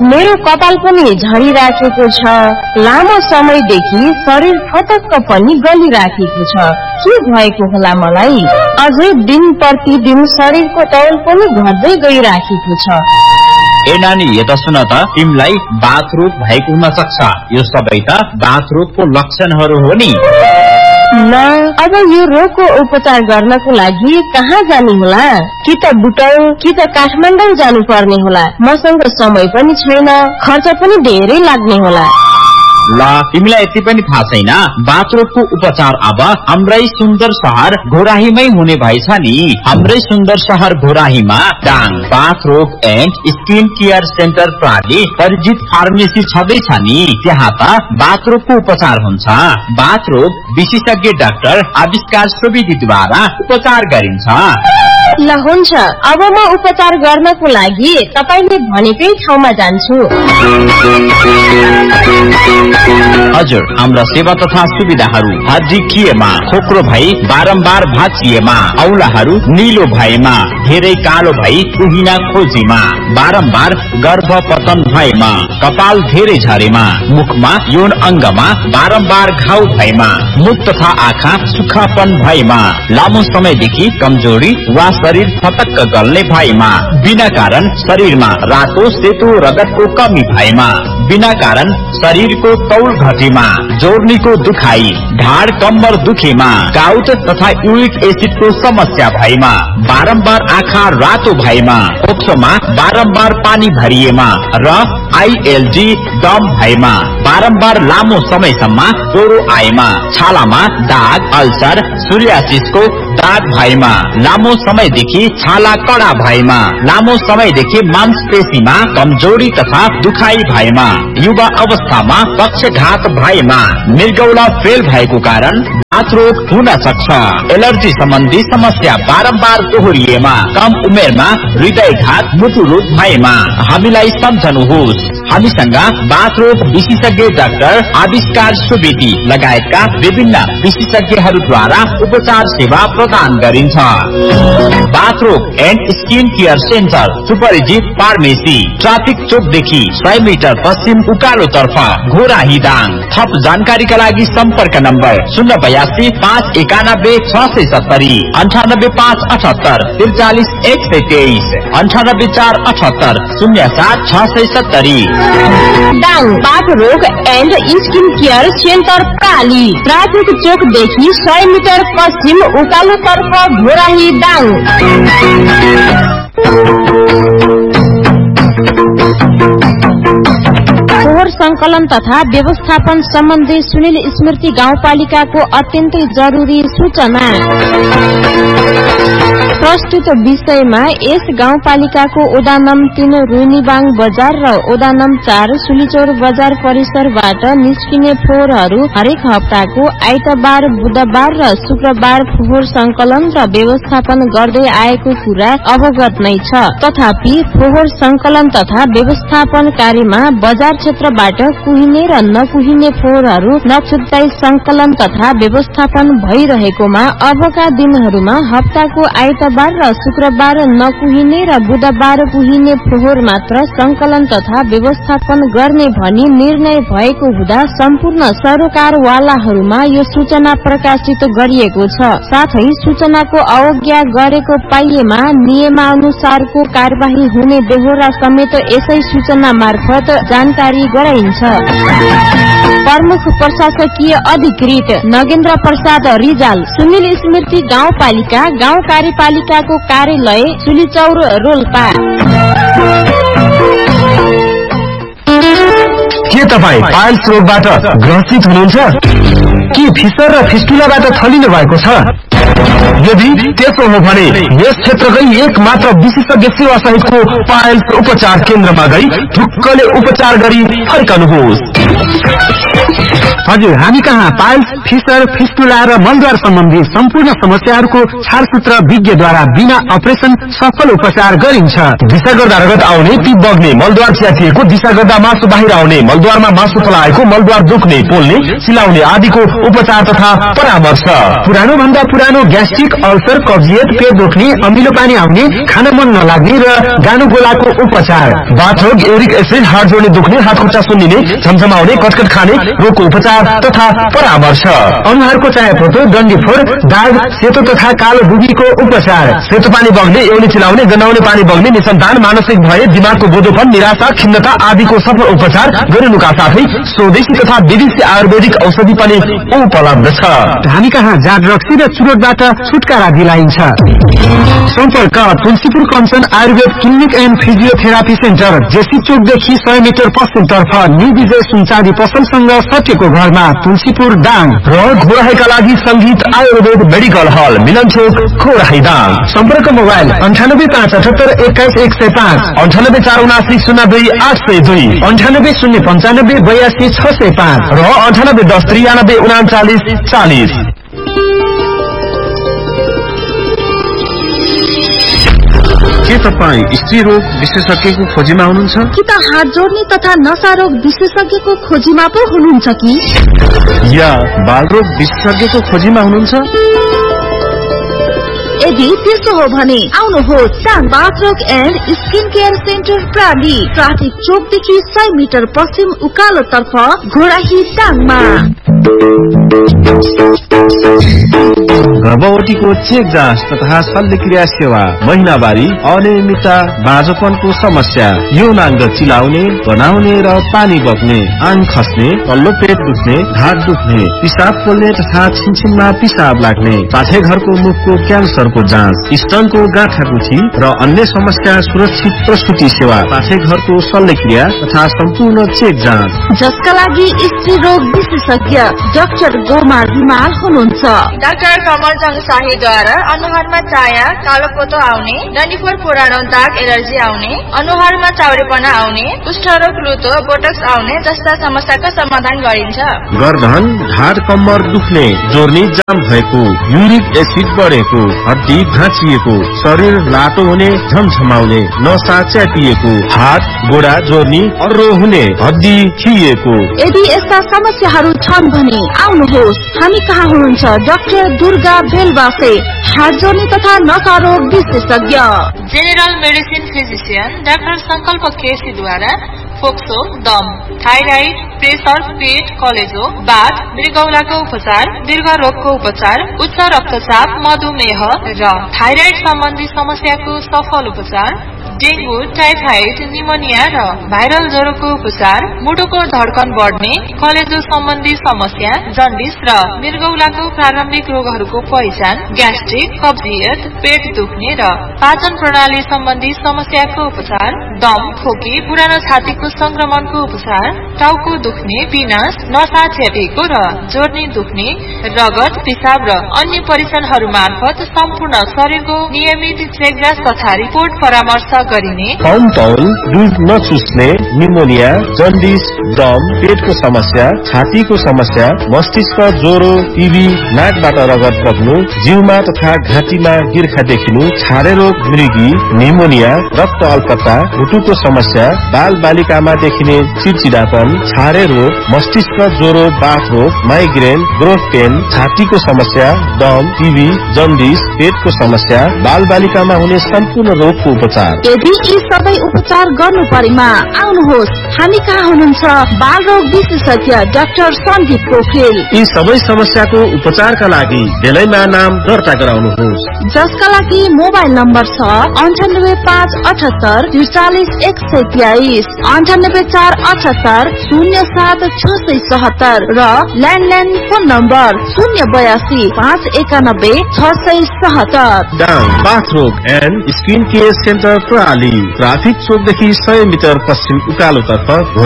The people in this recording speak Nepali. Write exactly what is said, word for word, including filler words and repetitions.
मेरो कपाल पनि झरिराखेको छ। लामो समयदेखि शरीर फटक्क पनि गलिराखेको छ। के भएको होला मलाई? अझै दिन प्रतिदिन शरीरको तौल पनि घट्दै गइराखेको छ। ए नानी, यता सुन त, तिमीलाई बाथ रोग भएको हुन सक्छ। यो सबै त बाथ रोगको लक्षणहरू हो नि। ल, अब यो रोगको उपचार गर्नको लागि कहाँ जाने होला? कि त बुटौल कि त काठमाडौँ जानु पर्ने होला। मसँग समय पनि छैन, खर्च पनि धेरै लाग्ने होला। ल, तिमीलाई यति पनि थाहा छैन? बाथ रोगको उपचार अब हाम्रै सुन्दर शहर घोराहीमै हुने भएछ नि। हाम्रै सुन्दर शहर घोराहीमा डाङ बाथ रोग एन्ड स्किन केयर सेन्टर प्रणाली परिचित फार्मेसी छँदैछ नि। त्यहाँ त बाथ रोगको उपचार हुन्छ। बाथ रोग विशेषज्ञ डाक्टर आविष्कार सुवेदीद्वारा उपचार गरिन्छ। ल हुन्छ, अब म उपचार गर्नको लागि तपाईले भनेकै ठाउँमा जान्छु। हजुर, हाम्रा सेवा तथा सुविधाहरू हड्डी खिएमा, खोक्रो भई बारम्बार भाँचिएमा, औलाहरू निलो भएमा, धेरै कालो भई कुहिना खोजीमा, बारम्बार गर्भपतन भएमा, कपाल धेरै झरेमा, मुखमा यौन अङ्गमा बारम्बार घाउ भएमा, मुख तथा आँखा सुक्खापन भएमा, लामो समयदेखि कमजोरी वा शरीर फटक्क गल्ने भएमा, बिना कारण शरीरमा रातो सेतो रगतको कमी भएमा, बिना कारण शरीरको तौल घटेमा, जोर्नीको दुखाई, ढाड कम्मर दुखेमा, गाउट तथा युरिक एसिडको समस्या भएमा, बारम्बार आँखा रातो भएमा, ओक्सोमा बारम्बार पानी भरिएमा र आईएलडी दम भएमा, बारम्बार लामो समयसम्म ज्वरो आएमा, छालामा दाग अल्सर सोरियासिसको दाग भएमा, लामो समयदेखि छाला कडा भएमा, लामो समयदेखि मांसपेशीमा कमजोरी तथा दुखाई भएमा, युवा अवस्थामा पक्षघात भएमा, मृगौला फेल भएको कारण बाथ रोग हुन सक्छ। एलर्जी सम्बन्धी समस्या बारम्बार दोहोरिएमा, कम उमेरमा हृदयघात मुटु रोग भएमा हामीलाई सम्झनुहोस्। हामीसँग बाथ रोग विशेषज्ञ डाक्टर आविष्कार सुवेदी लगायतका विभिन्न विशेषज्ञहरूद्वारा उपचार सेवा प्रदान गरिन्छ। बाथ रोग एन्ड स्किन केयर सेन्टर सुपरिचित फार्मेसी ट्राफिक चोकदेखि सय मिटर पश्चिम उकालो तर्फ घोराही दाङ। थप जानकारीका लागि सम्पर्क नम्बर शून्य बयासी पाँच एकानब्बे छ सय सत्तरी अन्ठानब्बे पाँच अठहत्तर त्रिचालिस एक सय तेइस अन्ठानब्बे चार अठहत्तर शून्य सात छ सय सत्तरी। दाङ बाथ रोग and skin care centre प्राली traffic चोकदेखि सय मिटर पश्चिम उकालो तर्फ घोराही दाङ। फोहोर संकलन तथा व्यवस्थापन सम्बन्धी सुनिल स्मृति गाउँपालिकाको अत्यन्तै जरुरी सूचना। प्रस्तुत विषयमा यस गाउँपालिकाको ओडा नम्बर तीन रुनिबाङ बजार र ओडा नम्बर चार सुलिचौर बजार परिसरबाट निस्किने फोहोरहरू हरेक हप्ताको आइतबार, बुधबार र शुक्रबार फोहोर संकलन र व्यवस्थापन गर्दै आएको कुरा अवगत नै छ। तथापि फोहोर संकलन तथा व्यवस्थापन कार्यमा बजार क्षेत्रबाट कुहिने र नकुहिने फोहोरहरू नछुट्टाई संकलन तथा व्यवस्थापन भइरहेकोमा अबका दिनहरूमा हप्ताको आइतबार र शुक्रबार नकुहिने र बुधबार कुहिने फोहोर मात्र संकलन तथा व्यवस्थापन गर्ने भनी निर्णय भएको हुँदा सम्पूर्ण सरोकारवालाहरूमा यो सूचना प्रकाशित गरिएको छ। साथै सूचनाको अवज्ञा गरेको पाइएमा नियमानुसारको कार्यवाही हुने बेहोरा समेत यसै सूचना मार्फत जानकारी गराइन्छ। प्रमुख प्रशासकीय अधिकृत नगेन्द्र प्रसाद रिजाल, सुनिल स्मृति गाउँपालिका गाउँ कार्यपालिकाको कार्यालय सुलिचौर रोल्पा। के तपाईँ पाइल्स रोगबाट ग्रसित हुनुहुन्छ कि फिसर र फिस्टुलाबाट थलिनु भएको छ? यदि त्यसो हो भने यस क्षेत्रकै एक मात्र विशेषज्ञ सेवा सहितको पाइल्स उपचार केन्द्रमा गई ढुक्कले उपचार गरी फर्कनुहोस्। हजुर, हामी कहाँ पाइल्स, फिसर, फिस्टुला र मलद्वार सम्बन्धी सम्पूर्ण समस्याहरूको छारसूत्र विज्ञद्वारा बिना अपरेसन सफल उपचार गरिन्छ। दिशा गर्दा रगत आउने, ती बग्ने, मलद्वार च्यातिएको, दिशा गर्दा मासु बाहिर आउने, मलद्वारमा मासु फलाएको, मलद्वार दुख्ने, पोल्ने, सिलाउने आदिको उपचार तथा परामर्श। पुरानो भन्दा पुरानो ग्यास्ट्रिक, अल्सर, कब्जियत, पेट दुख्ने, अमिलो पानी आउने, खान मन नलाग्ने र गानो गोलाको उपचार। बाथरोग, युरिक एसिड, हात जोड्ने दुख्ने, हात खुट्टा सुन्निने, झमझमाउने, कटकट खाने रोगको उपचार तथा परामर्श। अनुहारको चायापोतो, डन्डीफोर, दाग, सेतो तथा कालो बुबीको उपचार। सेतो पानी बग्ने, एउली चिलाउने, गनाउने पानी बग्ने, निसन्तान, मानसिक भय, दिमागको बोधोपन, निराशा, खिन्नता आदिको सफल उपचार गरिनुका साथै स्वदेशी तथा विदेशी आयुर्वेदिक औषधि पनि उपलब्ध छ। हामी कहाँ जाँड रक्सी र चुरोटबाट छुटकारा दिलाइन्छ। सम्पर्क Tulsipur Kanchan Ayurveda clinic and physiotherapy centre, JC चोकदेखि सय मिटर पश्चिमतर्फ न्यू विजय सुनचाँदी पसलसँग सटिएको घरमा, तुलसीपुर दाङ। र घोराहीका लागि संगीत आयुर्वेद मेडिकल हल, मिलन चोक, घोराही दाङ। सम्पर्क मोबाइल अन्ठानब्बे पाँच अठहत्तर एक्काइस एक सय पाँच, अन्ठानब्बे चार उनासी शून्य दुई आठ सय दुई, अन्ठानब्बे शून्य पन्चानब्बे बयासी छ सय पाँच र अन्ठानब्बे दस त्रियानब्बे उनाचालिस चालिस। के तपाईँ स्त्री रोग विशेषज्ञको खोजीमा हुनुहुन्छ कि त हात जोड्ने तथा नशा रोग विशेषज्ञको खोजीमा पो हुनुहुन्छ कि या बाल रोग विशेषज्ञको खोजीमा हुनुहुन्छ? यदि त्यस्तो हो भने आउनुहोस् टाङ बाथरोग and skin care centre प्राली, traffic चोकदेखि सय मिटर पश्चिम उकालो तर्फ, घोराही टाङमा। गर्भवतीको चेक जाँच तथा शल्यक्रिया सेवा, महिनावारी, अनियमितता, बाँझोपनको समस्या, यौनाङ्ग चिलाउने, बनाउने र पानी बग्ने, आङ खस्ने, तल्लो पेट दुख्ने, ढाड दुख्ने, पिसाब पोल्ने तथा छिनछिनमा पिसाब लाग्ने, पाठेघरको मुखको क्यान्सरको जाँच, स्तनको गाँठागुठी र अन्य समस्या सुरक्षित प्रसुति सेवा, पाठेघरको शल्यक्रिया तथा सम्पूर्ण चेक जाँच, जसका लागि स्त्री रोग विशेषज्ञ डाक्टर गोमार रिमाल हुनुहुन्छ। डाक्टर कमल जङ शाहीद्वारा अनुहारमा चाया, कालो पोतो आउने, डन्डीफोर, पुरानो दाग, एलर्जी आउने, अनुहारमा चाउरेपना आउने, कुष्ठरोग, लुतो, बोटक्स आउने जस्ता समस्याको समाधान गरिन्छ। गर्दन, ढाड, कम्मर दुख्ने, जोर्नी जाम भएको, युरिक एसिड बढेको, हड्डी भाँचिएको, शरीर लाटो हुने, झमझमाउने, नसा च्यातिएको, हात गोडा जोर्नी अर्रो हुने, हड्डी खिएको। यदि यस्ता समस्याहरू छन् भने आउनुहोस्, हामी कहाँ हुनुहुन्छ डाक्टर दुर्गा बेलबासे, हात जोड्ने तथा नशा रोग विशेषज्ञ। जेनरल मेडिसिन फिजिशियन डाक्टर संकल्प केसीद्वारा फोक्सो, दम, थाइराइड, प्रेसर, पेट, कलेजो, बाथ, मृगौलाको उपचार, दीर्घ रोगको उपचार, उच्च रक्तचाप, मधुमेह र थाइराइड सम्बन्धी समस्याको सफल उपचार, डेंगू, टाइफाइड, निमोनिया र भाइरल ज्वरोको उपचार, मुटुको धड्कन बढ्ने, कलेजो सम्बन्धी समस्या, जन्डिस र मृगौलाको प्रारम्भिक रोगहरूको पहिचान, ग्यास्ट्रिक, कब्जियत, पेट दुख्ने र पाचन प्रणाली सम्बन्धी समस्याको उपचार, दम, खोकी, पुरानो छातीको संक्रमणको उपचार, टाउको दुख्ने, पिनास, नसा च्यापेको र जोर्नी दुख्ने, रगत, पिसाब र अन्य परीक्षणहरू मार्फत सम्पूर्ण शरीरको नियमित चेकजाँच तथा रिपोर्ट परामर्श गरिने। कम तौल, दूध नचुस्ने, निमोनिया, जन्डिस, दम, पेटको समस्या, छातीको समस्या, मस्तिष्क ज्वरो, टिबी, नाकबाट रगत बग्नु, जिउमा तथा घाँटीमा गिर्खा देखिनु, छारे रोग, मृगी, निमोनिया, रक्त अल्पता, मुटुको समस्या, बाल बालिकामा देखिने चिडचिडापन, छारे रोग, मस्तिष्क ज्वरो, बाथ रोग, माइग्रेन, ग्रोथ पेन, छातीको समस्या, दम, टिबी, जन्डिस, पेटको समस्या, बाल बालिकामा हुने सम्पूर्ण रोगको उपचार। यदि यी सबै उपचार गर्नु परेमा आउनुहोस्, हामी कहाँ हुनुहुन्छ बाल रोग विशेषज्ञ डाक्टर सन्दीप पोखरेल। यी सबै समस्याको उपचारका लागि बेलैमा नाम दर्ता गराउनुहोस्, जसका लागि मोबाइल नम्बर छ अन्ठानब्बे पाँच अठहत्तर त्रिचालिस एक सय तेइस, अन्ठानब्बे चार अठहत्तर शून्य सात छ सय सतहत्तर र ल्यान्डलाइन फोन नम्बर शून्य बयासी पाँच एकानब्बे छ सय सतहत्तर। डाङ बाथरोग and skin care centre प्राली, traffic चोकदेखि सय मिटर पश्चिम उकालो तर्फ,